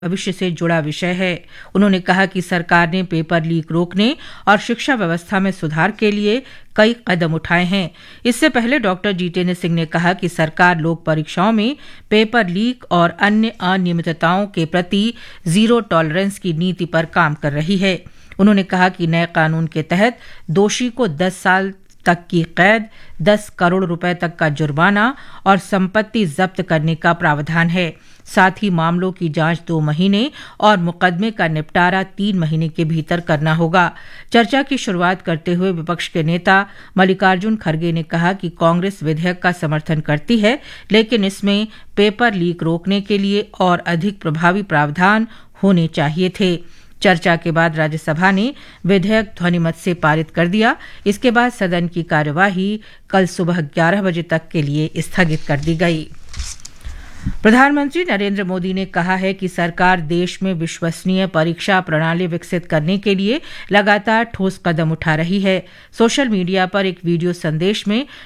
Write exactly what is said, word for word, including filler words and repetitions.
भविष्य से जुड़ा विषय है। उन्होंने कहा कि सरकार ने पेपर लीक रोकने और शिक्षा व्यवस्था में सुधार के लिए कई कदम उठाए हैं। इससे पहले डॉक्टर जितेंद्र सिंह ने कहा कि सरकार लोक परीक्षाओं में पेपर लीक और अन्य अनियमितताओं के प्रति जीरो टॉलरेंस की नीति पर काम कर रही है। उन्होंने कहा कि नए कानून के तहत दोषी को दस साल तक की कैद, दस करोड़ रुपए तक का जुर्माना और संपत्ति जब्त करने का प्रावधान है। साथ ही मामलों की जांच दो महीने और मुकदमे का निपटारा तीन महीने के भीतर करना होगा। चर्चा की शुरुआत करते हुए विपक्ष के नेता मल्लिकार्जुन खड़गे ने कहा कि कांग्रेस विधेयक का समर्थन करती है, लेकिन इसमें पेपर लीक रोकने के लिए और अधिक प्रभावी प्रावधान होने चाहिए थे। चर्चा के बाद राज्यसभा ने विधेयक ध्वनिमत से पारित कर दिया। इसके बाद सदन की कार्यवाही कल सुबह ग्यारह बजे तक के लिए स्थगित कर दी गई। प्रधानमंत्री नरेंद्र मोदी ने कहा है कि सरकार देश में विश्वसनीय परीक्षा प्रणाली विकसित करने के लिए लगातार ठोस कदम उठा रही है। सोशल मीडिया पर एक वीडियो संदेश में